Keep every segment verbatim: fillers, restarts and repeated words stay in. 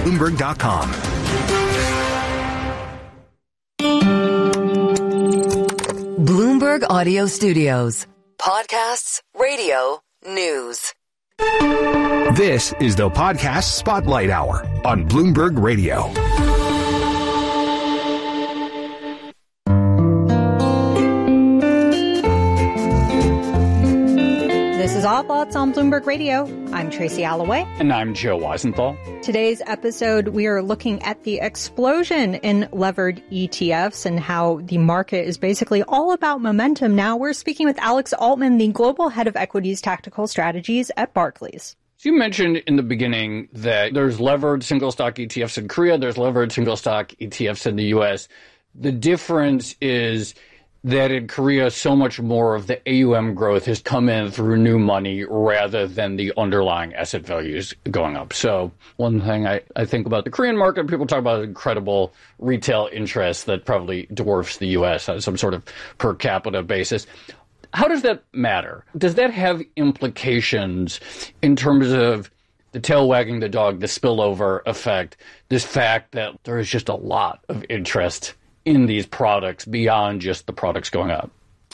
Bloomberg dot com. Bloomberg Audio Studios. Podcasts, radio, news. This is the Podcast Spotlight Hour on Bloomberg Radio. This is Odd Lots on Bloomberg Radio. I'm Tracy Alloway. And I'm Joe Weisenthal. Today's episode, we are looking at the explosion in levered E T Fs and how the market is basically all about momentum now. We're speaking with Alex Altman, the global head of equities tactical strategies at Barclays. So you mentioned in the beginning that there's levered single stock E T Fs in Korea, there's levered single stock E T Fs in the U S. The difference is that in Korea, so much more of the A U M growth has come in through new money rather than the underlying asset values going up. So one thing I, I think about the Korean market, people talk about incredible retail interest that probably dwarfs the U S on some sort of per capita basis. How does that matter? Does that have implications in terms of the tail wagging the dog, the spillover effect, this fact that there is just a lot of interest in these products beyond just the products going up?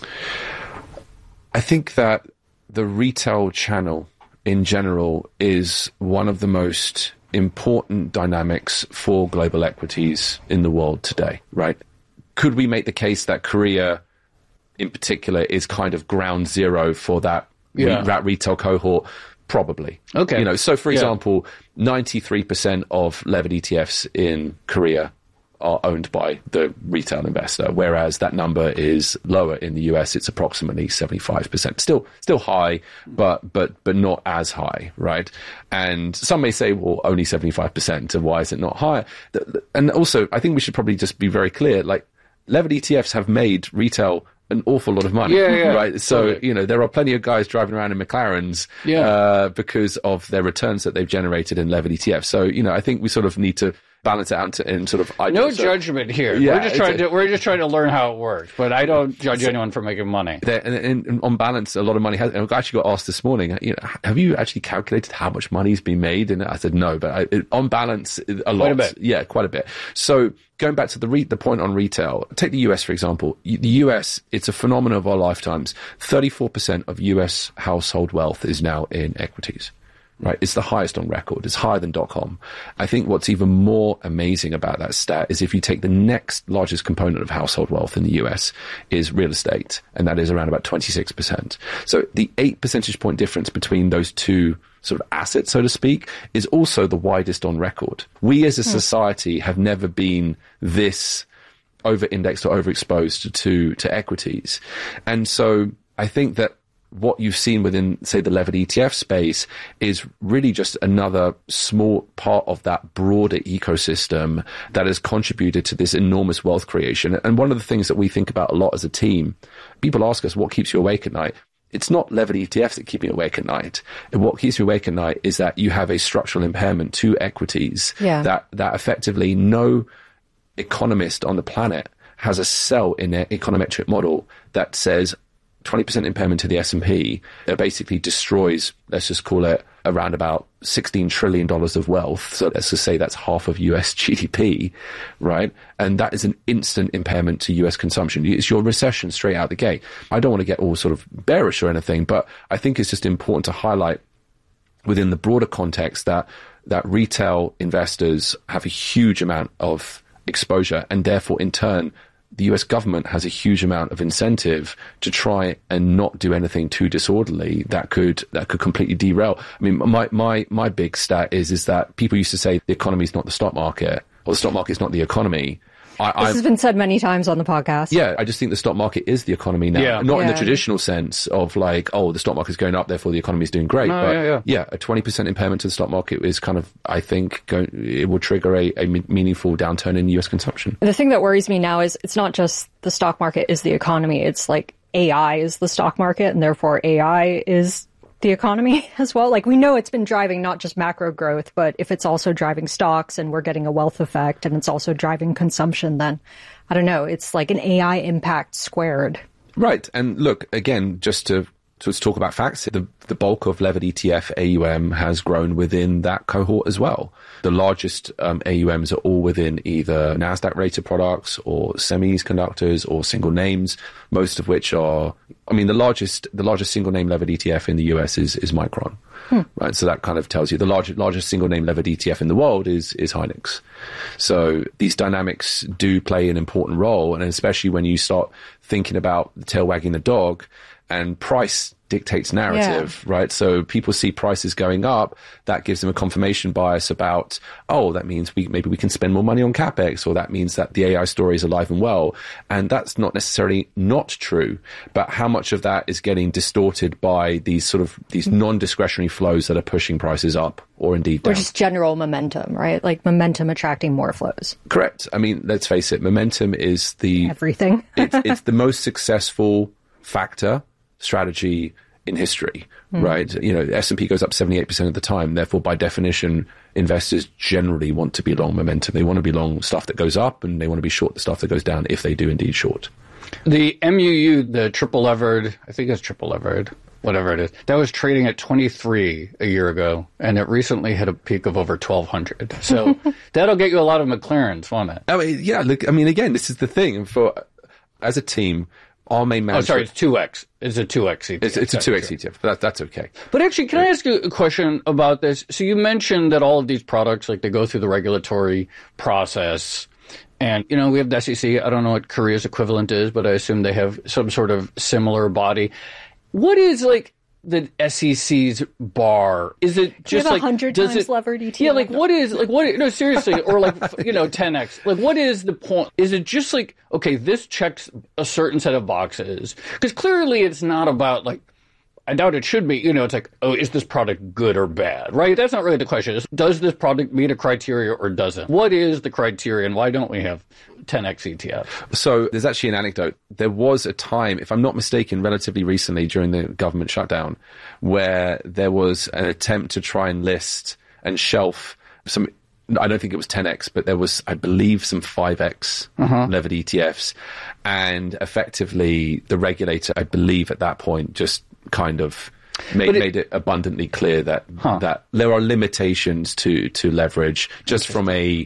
I think that the retail channel in general is one of the most important dynamics for global equities in the world today, right? Could we make the case that Korea in particular is kind of ground zero for that, yeah. re- that retail cohort? Probably. Okay. You know, so for yeah. example, ninety-three percent of levered E T Fs in Korea are owned by the retail investor, whereas that number is lower in the U S. It's approximately seventy-five percent. Still, still high, but but but not as high, right? And some may say, well, only seventy-five percent, and why is it not higher? And also, I think we should probably just be very clear, like, levered E T Fs have made retail an awful lot of money, yeah, yeah, right? So, totally. you know, there are plenty of guys driving around in McLarens yeah. uh, because of their returns that they've generated in levered E T Fs. So, you know, I think we sort of need to balance it out in sort of no so, judgment here. Yeah, we're just trying a, to we're just trying to learn how it works. But I don't judge so, anyone for making money. And, and, and on balance, a lot of money has. And I actually got asked this morning, you know, have you actually calculated how much money's been made? And I said no, but I, it, on balance, a lot. Quite a bit. Yeah, quite a bit. So going back to the re- the point on retail, take the U S for example. The U S, it's a phenomenon of our lifetimes. thirty-four percent of U S household wealth is now in equities. Right, it's the highest on record. It's higher than dot-com. I think what's even more amazing about that stat is if you take the next largest component of household wealth in the U S is real estate, and that is around about twenty-six percent. So the eight percentage point difference between those two sort of assets, so to speak, is also the widest on record. We as a society have never been this over-indexed or overexposed to, to equities. And so I think that what you've seen within, say, the levered E T F space is really just another small part of that broader ecosystem that has contributed to this enormous wealth creation. And one of the things that we think about a lot as a team, people ask us, what keeps you awake at night? It's not levered E T Fs that keep me awake at night. And what keeps me awake at night is that you have a structural impairment to equities yeah. that, that effectively no economist on the planet has a cell in their econometric model that says twenty percent impairment to the S and P that basically destroys, let's just call it, around about sixteen trillion dollars of wealth. So let's just say that's half of U S G D P, right? And that is an instant impairment to U S consumption. It's your recession straight out the gate. I don't want to get all sort of bearish or anything, but I think it's just important to highlight within the broader context that that retail investors have a huge amount of exposure, and therefore in turn the U S government has a huge amount of incentive to try and not do anything too disorderly that could that could completely derail. I mean, my my my big stat is is that people used to say the economy is not the stock market, or the stock market is not the economy. I, this I, has been said many times on the podcast. Yeah, I just think the stock market is the economy now. Yeah. Not yeah. in the traditional sense of like, oh, the stock market's going up, therefore the economy is doing great. No, but yeah, yeah. yeah, a twenty percent impairment to the stock market is kind of, I think, going, it will trigger a, a meaningful downturn in U S consumption. The thing that worries me now is it's not just the stock market is the economy. It's like A I is the stock market, and therefore A I is the economy as well. Like, we know it's been driving not just macro growth, but if it's also driving stocks and we're getting a wealth effect and it's also driving consumption, then I don't know, it's like an A I impact squared. Right. And look, again, just to to talk about facts, the, the bulk of levered E T F A U M has grown within that cohort as well. The largest um, A U Ms are all within either NASDAQ rated products or semiconductors or single names, most of which are, I mean, the largest, the largest single name levered E T F in the U S is, is Micron. Hmm. Right. So that kind of tells you the largest, largest single name levered E T F in the world is, is Hynix. So these dynamics do play an important role. And especially when you start thinking about the tail wagging the dog, and price dictates narrative, yeah. right? So people see prices going up, that gives them a confirmation bias about, oh, that means we maybe we can spend more money on CapEx, or that means that the A I story is alive and well. And that's not necessarily not true, but how much of that is getting distorted by these sort of these non-discretionary flows that are pushing prices up or indeed down? Or just general momentum, right? Like momentum attracting more flows. Correct. I mean, let's face it, momentum is the... Everything. it's, it's the most successful factor strategy in history, mm. right? You know, S and P goes up seventy-eight percent of the time. Therefore, by definition, investors generally want to be long momentum. They want to be long stuff that goes up, and they want to be short the stuff that goes down if they do indeed short. The M U U, the triple levered, I think it's triple levered, whatever it is, that was trading at twenty-three a year ago, and it recently hit a peak of over twelve hundred. So that'll get you a lot of McLarens, won't it? I mean, yeah, look, I mean, again, this is the thing. For as a team, our main manager... Oh, sorry, it's two X. It's a two X E T F. It's, it's a two X E T F. That, that's okay. But actually, can I ask you a question about this? So you mentioned that all of these products, like they go through the regulatory process. And, you know, we have the S E C. I don't know what Korea's equivalent is, but I assume they have some sort of similar body. What is, like, the S E C's bar? Is it just like... one hundred times it, levered E T F? Yeah, like, what is... like what? No, seriously. Or, like, you know, ten X. Like, what is the point? Is it just like, okay, this checks a certain set of boxes? Because clearly it's not about, like... I doubt it should be, you know, it's like, oh, is this product good or bad, right? That's not really the question. It's, does this product meet a criteria or doesn't? What is the criteria and why don't we have ten X E T F? So there's actually an anecdote. There was a time, if I'm not mistaken, relatively recently during the government shutdown, where there was an attempt to try and list and shelf some, I don't think it was ten X, but there was, I believe, some five X uh-huh. levered E T Fs. And effectively, the regulator, I believe at that point, just kind of made it, made it abundantly clear that huh. that there are limitations to to leverage just from a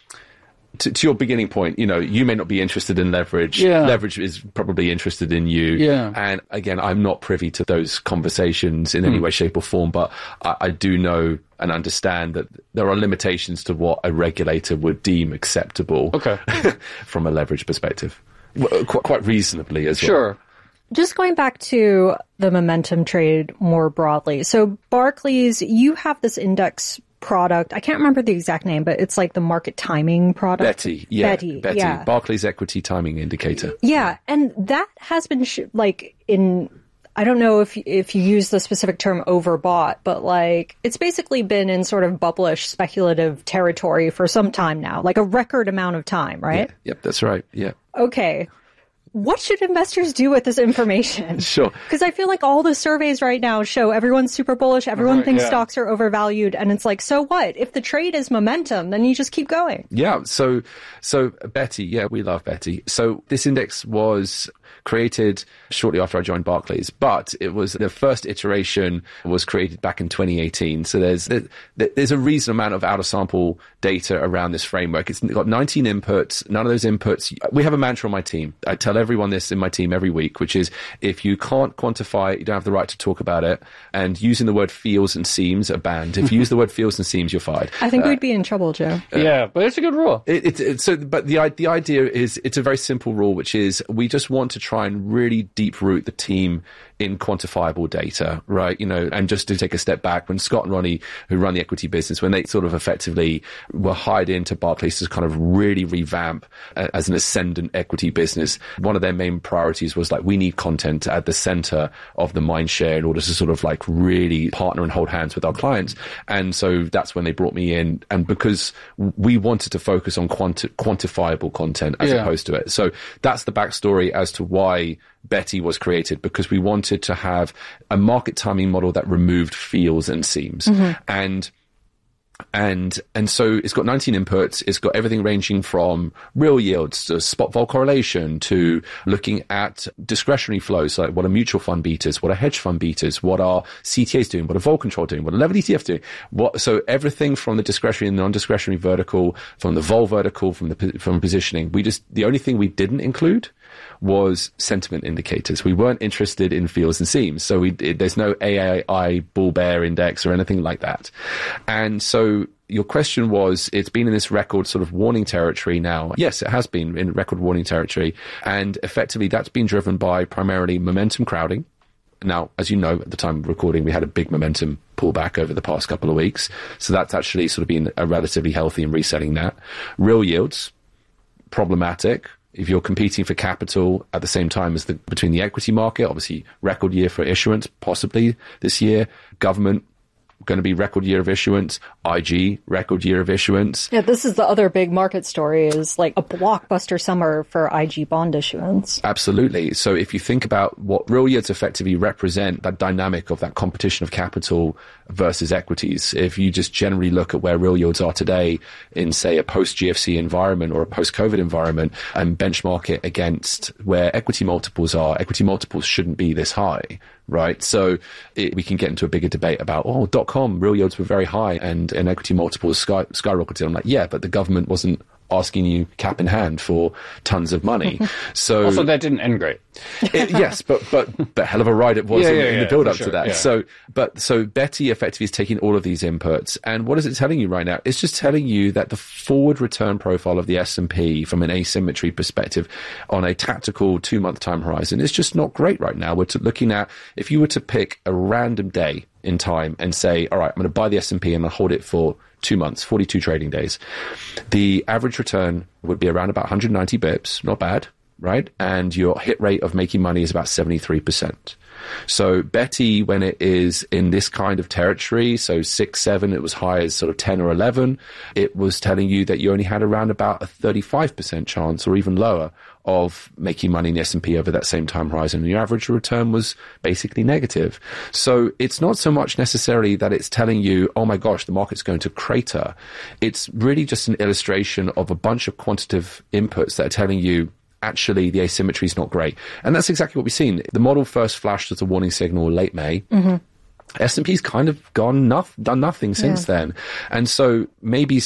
to, to your beginning point. You know, you may not be interested in leverage. Yeah. Leverage is probably interested in you. Yeah. And again, I'm not privy to those conversations in any hmm. way, shape, or form, but I, I do know and understand that there are limitations to what a regulator would deem acceptable. Okay. from a leverage perspective, quite, quite reasonably as well. Sure. Just going back to the momentum trade more broadly. So Barclays, you have this index product. I can't remember the exact name, but it's like the market timing product. Betty. Yeah. Betty. Betty. Yeah. Barclays Equity Timing Indicator. Yeah. And that has been sh- like in, I don't know if, if you use the specific term overbought, but like it's basically been in sort of bubblish speculative territory for some time now, like a record amount of time, right? Yeah. Yep. That's right. Yeah. Okay. What should investors do with this information? Sure. Because I feel like all the surveys right now show everyone's super bullish, everyone right, thinks yeah. stocks are overvalued, and it's like, so what? If the trade is momentum, then you just keep going. Yeah, so so Betty, yeah, we love Betty. So this index was created shortly after I joined Barclays, but it was the first iteration was created back in twenty eighteen. So there's there's a reasonable amount of out of sample data around this framework. It's got nineteen inputs. None of those inputs. We have a mantra on my team. I tell everyone this in my team every week, which is if you can't quantify it, you don't have the right to talk about it. And using the word feels and seems are banned. If you use the word feels and seems, you're fired. I think uh, we'd be in trouble, Joe. Uh, yeah, but it's a good rule. It, it, it, so, but the the idea is it's a very simple rule, which is we just want to try and really deep root the team in quantifiable data, right? You know, and just to take a step back, when Scott and Ronnie, who run the equity business, when they sort of effectively were hired into Barclays to kind of really revamp uh, as an ascendant equity business, one of their main priorities was like, we need content at the center of the mind share in order to sort of like really partner and hold hands with our clients. And so that's when they brought me in. And because we wanted to focus on quanti- quantifiable content as yeah. opposed to it. So that's the backstory as to why Betty was created, because we wanted to have a market timing model that removed feels and seems. Mm-hmm. And And and so it's got nineteen inputs. It's got everything ranging from real yields to spot vol correlation to looking at discretionary flows, like what are mutual fund betas, what are hedge fund betas, what are C T As doing, what are vol control doing, what are levered E T F doing. What, so everything from the discretionary and non-discretionary vertical, from the vol vertical, from the from positioning. We just the only thing we didn't include was sentiment indicators. We weren't interested in feels and seams. So we, it, there's no A I bull bear index or anything like that. And so your question was, it's been in this record sort of warning territory now. Yes, it has been in record warning territory. And effectively that's been driven by primarily momentum crowding. Now, as you know, at the time of recording, we had a big momentum pullback over the past couple of weeks. So that's actually sort of been a relatively healthy in resetting that. Real yields, problematic. If you're competing for capital at the same time as the between the equity market, obviously record year for issuance, possibly this year. Government, going to be record year of issuance. I G, record year of issuance. Yeah, this is the other big market story, is like a blockbuster summer for I G bond issuance. Absolutely. So if you think about what real yields effectively represent, that dynamic of that competition of capital versus equities, if you just generally look at where real yields are today in, say, a post-G F C environment or a post-COVID environment and benchmark it against where equity multiples are, equity multiples shouldn't be this high, right? So it, we can get into a bigger debate about, oh, dot-com, real yields were very high and, and equity multiples sky, skyrocketed. I'm like, yeah, but the government wasn't asking you cap in hand for tons of money. So also that didn't end great. it, yes, but but but hell of a ride it was yeah, in, yeah, in yeah, the build up sure, to that. Yeah. So but so Betty effectively is taking all of these inputs, and what is it telling you right now? It's just telling you that the forward return profile of the S and P from an asymmetry perspective on a tactical two month time horizon is just not great right now. We're looking at, if you were to pick a random day in time and say, all right, I'm going to buy the S and P and I'll hold it for two months, forty-two trading days, the average return would be around about one hundred ninety bips, not bad, right? And your hit rate of making money is about seventy-three percent. So Betty, when it is in this kind of territory, so six, seven, it was high as sort of ten or eleven, it was telling you that you only had around about a thirty-five percent chance or even lower of making money in the S and P over that same time horizon. And your average return was basically negative. So it's not so much necessarily that it's telling you, oh my gosh, the market's going to crater. It's really just an illustration of a bunch of quantitative inputs that are telling you, actually, the asymmetry is not great. And that's exactly what we've seen. The model first flashed as a warning signal late May. Mm-hmm. S and P's kind of gone noth- done nothing since yeah. then. And so maybe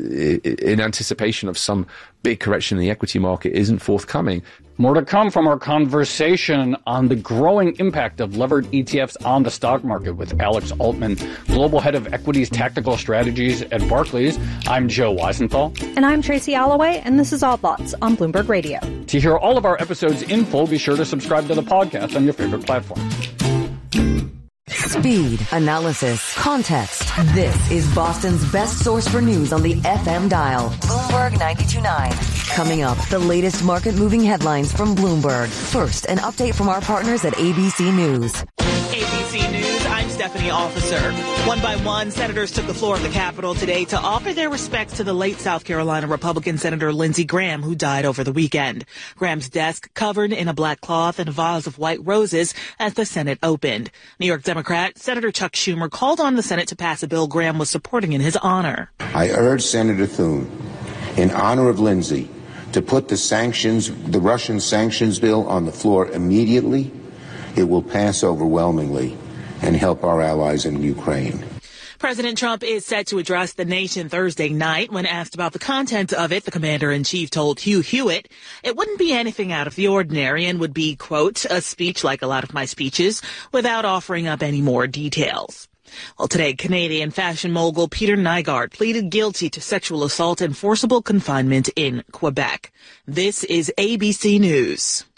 in anticipation of some big correction in the equity market isn't forthcoming. More to come from our conversation on the growing impact of levered E T Fs on the stock market with Alex Altman, Global Head of Equities Tactical Strategies at Barclays. I'm Joe Weisenthal. And I'm Tracy Alloway, and this is Odd Lots on Bloomberg Radio. To hear all of our episodes in full, be sure to subscribe to the podcast on your favorite platform. Speed, analysis, context. This is Boston's best source for news on the F M dial. Bloomberg ninety-two point nine. Coming up, the latest market-moving headlines from Bloomberg. First, an update from our partners at A B C News. A B C News, I'm Stephanie Officer. One by one, senators took the floor of the Capitol today to offer their respects to the late South Carolina Republican Senator Lindsey Graham, who died over the weekend. Graham's desk covered in a black cloth and a vase of white roses as the Senate opened. New York Democrat Senator Chuck Schumer called on the Senate to pass a bill Graham was supporting in his honor. I urge Senator Thune, in honor of Lindsey, to put the sanctions, the Russian sanctions bill on the floor immediately. It will pass overwhelmingly and help our allies in Ukraine. President Trump is set to address the nation Thursday night. When asked about the content of it, the commander-in-chief told Hugh Hewitt it wouldn't be anything out of the ordinary and would be, quote, a speech like a lot of my speeches, without offering up any more details. Well, today, Canadian fashion mogul Peter Nygard pleaded guilty to sexual assault and forcible confinement in Quebec. This is A B C News.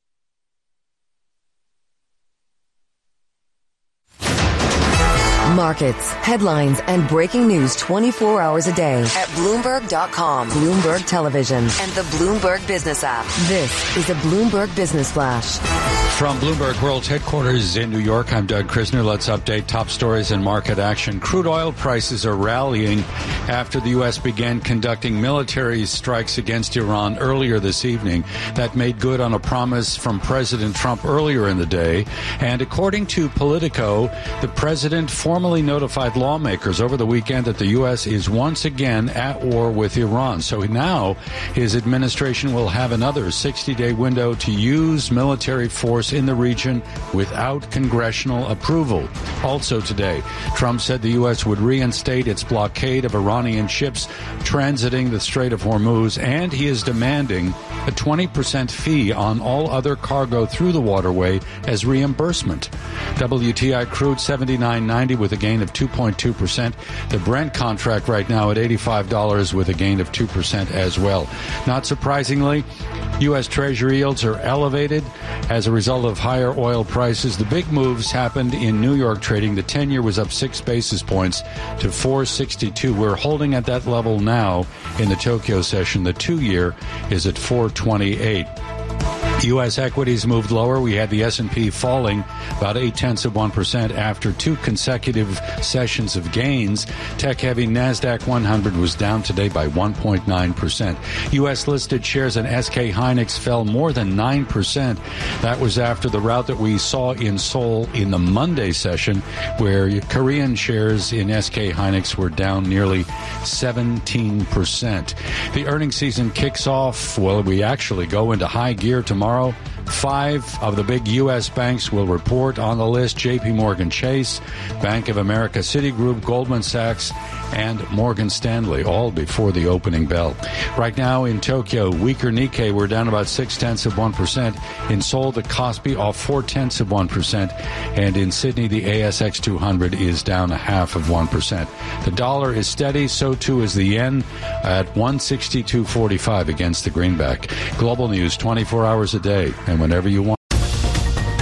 Markets, headlines, and breaking news twenty-four hours a day at Bloomberg dot com, Bloomberg Television, and the Bloomberg Business app. This is a Bloomberg Business Flash. From Bloomberg World's headquarters in New York, I'm Doug Krisner. Let's update top stories and market action. Crude oil prices are rallying after the U S began conducting military strikes against Iran earlier this evening. That made good on a promise from President Trump earlier in the day. And according to Politico, the president formally notified lawmakers over the weekend that the U S is once again at war with Iran. So now his administration will have another sixty-day window to use military force in the region without congressional approval. Also today, Trump said the U S would reinstate its blockade of Iranian ships transiting the Strait of Hormuz, and he is demanding a twenty percent fee on all other cargo through the waterway as reimbursement. W T I crude seventy-nine ninety with a gain of two point two percent. The Brent contract right now at eighty-five dollars with a gain of two percent as well. Not surprisingly, U S Treasury yields are elevated as a result of higher oil prices. The big moves happened in New York trading. The ten-year was up six basis points to four sixty-two. We're holding at that level now in the Tokyo session. The two-year is at four twenty-eight. U S equities moved lower. We had the S and P falling about eight-tenths of one percent after two consecutive sessions of gains. Tech-heavy NASDAQ one hundred was down today by one point nine percent. U S-listed shares in S K Hynix fell more than nine percent. That was after the rout that we saw in Seoul in the Monday session, where Korean shares in S K Hynix were down nearly seventeen percent. The earnings season kicks off. Well, we actually go into high gear tomorrow. Five of the big U S banks will report on the list: J P Morgan Chase, Bank of America, Citigroup, Goldman Sachs, and Morgan Stanley, all before the opening bell. Right now in Tokyo, weaker Nikkei, we're down about six-tenths of one percent. In Seoul, the Kospi off four-tenths of one percent. And in Sydney, the A S X two hundred is down a half of one percent. The dollar is steady, so too is the yen at one sixty-two forty-five against the greenback. Global news twenty-four hours a day and whenever you want.